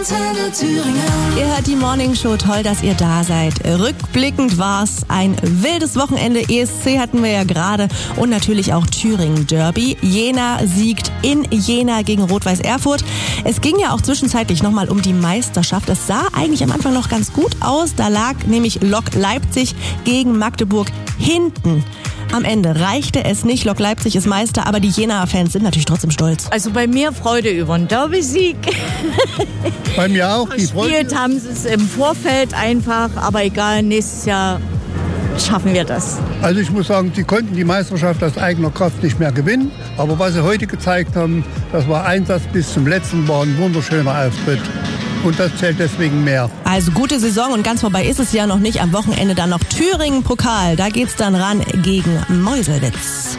Antenne Thüringen. Ihr hört die Morning Show, toll, dass ihr da seid. Rückblickend war's ein wildes Wochenende. ESC hatten wir ja gerade und natürlich auch Thüringen Derby. Jena siegt in Jena gegen Rot-Weiß Erfurt. Es ging ja auch zwischenzeitlich nochmal um die Meisterschaft. Es sah eigentlich am Anfang noch ganz gut aus. Da lag nämlich Lok Leipzig gegen Magdeburg hinten. Am Ende reichte es nicht. Lok Leipzig ist Meister, aber die Jenaer Fans sind natürlich trotzdem stolz. Also bei mir Freude über den Derby-Sieg. Bei mir auch. Die Freude. Gespielt haben sie es im Vorfeld einfach, aber egal, nächstes Jahr schaffen wir das. Also ich muss sagen, sie konnten die Meisterschaft aus eigener Kraft nicht mehr gewinnen. Aber was sie heute gezeigt haben, das war Einsatz bis zum letzten, war ein wunderschöner Auftritt. Und das zählt deswegen mehr. Also gute Saison und ganz vorbei ist es ja noch nicht. Am Wochenende dann noch Thüringen-Pokal. Da geht's dann ran gegen Meuselwitz.